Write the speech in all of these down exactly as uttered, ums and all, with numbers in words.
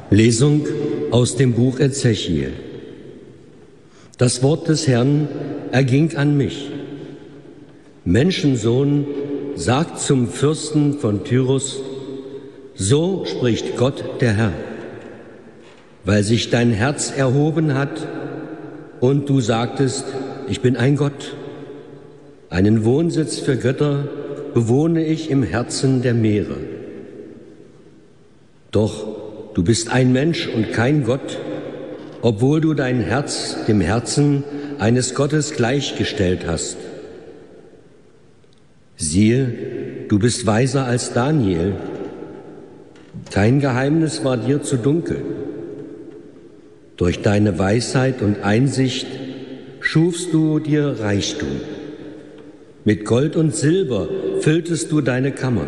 Lesung aus dem Buch Ezechiel. Das Wort des Herrn erging an mich. Menschensohn, sagt zum Fürsten von Tyrus, so spricht Gott der Herr, weil sich dein Herz erhoben hat und du sagtest, ich bin ein Gott. Einen Wohnsitz für Götter bewohne ich im Herzen der Meere. Doch du bist ein Mensch und kein Gott, obwohl du dein Herz dem Herzen eines Gottes gleichgestellt hast. Siehe, du bist weiser als Daniel. Kein Geheimnis war dir zu dunkel. Durch deine Weisheit und Einsicht schufst du dir Reichtum. Mit Gold und Silber fülltest du deine Kammern.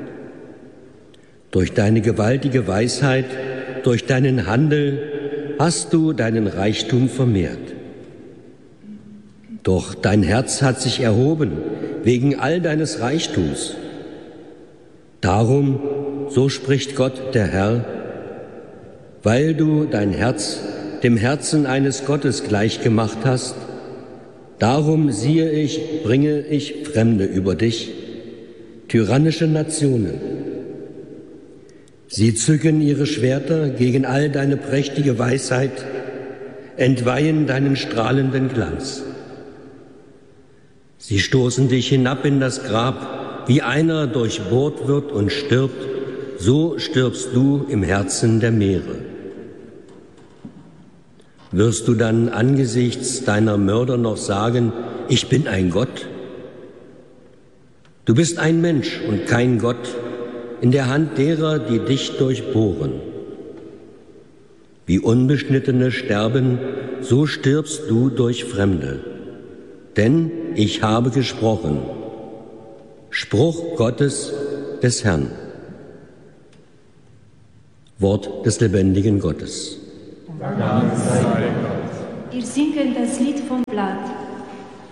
Durch deine gewaltige Weisheit, durch deinen Handel hast du deinen Reichtum vermehrt. Doch dein Herz hat sich erhoben wegen all deines Reichtums. Darum, so spricht Gott der Herr, weil du dein Herz dem Herzen eines Gottes gleichgemacht hast, darum siehe ich, bringe ich Fremde über dich, tyrannische Nationen. Sie zücken ihre Schwerter gegen all deine prächtige Weisheit, entweihen deinen strahlenden Glanz. Sie stoßen dich hinab in das Grab, wie einer durchbohrt wird und stirbt, so stirbst du im Herzen der Meere. Wirst du dann angesichts deiner Mörder noch sagen, ich bin ein Gott? Du bist ein Mensch und kein Gott, in der Hand derer, die dich durchbohren. Wie Unbeschnittene sterben, so stirbst du durch Fremde. Denn ich habe gesprochen. Spruch Gottes des Herrn. Wort des lebendigen Gottes. Wir singen das Lied vom Blatt.